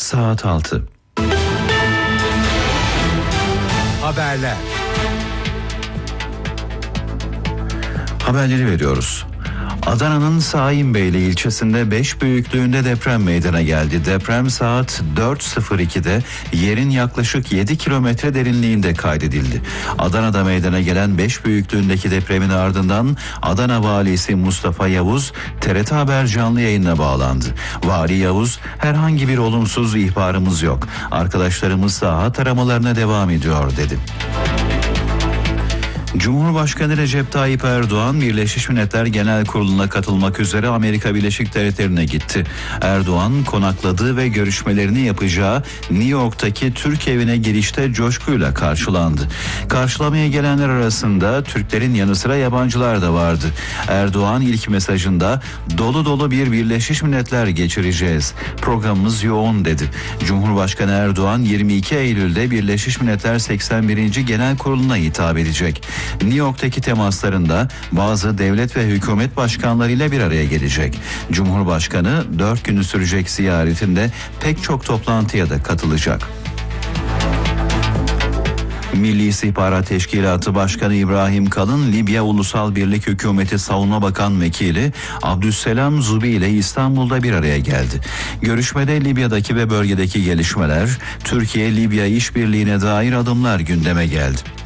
saat 6. Haberler. Haberleri veriyoruz. Adana'nın Saimbeyli ilçesinde 5 büyüklüğünde deprem meydana geldi. Deprem saat 4.02'de yerin yaklaşık 7 kilometre derinliğinde kaydedildi. Adana'da meydana gelen 5 büyüklüğündeki depremin ardından Adana Valisi Mustafa Yavuz TRT Haber canlı yayınına bağlandı. Vali Yavuz, herhangi bir olumsuz ihbarımız yok. Arkadaşlarımız saha taramalarına devam ediyor dedi. Cumhurbaşkanı Recep Tayyip Erdoğan, Birleşmiş Milletler Genel Kurulu'na katılmak üzere Amerika Birleşik Devletleri'ne gitti. Erdoğan, konakladığı ve görüşmelerini yapacağı New York'taki Türk evine girişte coşkuyla karşılandı. Karşılamaya gelenler arasında Türklerin yanı sıra yabancılar da vardı. Erdoğan ilk mesajında dolu dolu bir Birleşmiş Milletler geçireceğiz. Programımız yoğun dedi. Cumhurbaşkanı Erdoğan 22 Eylül'de Birleşmiş Milletler 81. Genel Kurulu'na hitap edecek. New York'taki temaslarında bazı devlet ve hükümet başkanlarıyla bir araya gelecek. Cumhurbaşkanı 4 günü sürecek ziyaretinde pek çok toplantıya da katılacak. Milli İstihbarat Teşkilatı Başkanı İbrahim Kalın, Libya Ulusal Birlik Hükümeti Savunma Bakan Vekili Abdüsselam Zubi ile İstanbul'da bir araya geldi. Görüşmede Libya'daki ve bölgedeki gelişmeler, Türkiye-Libya işbirliğine dair adımlar gündeme geldi.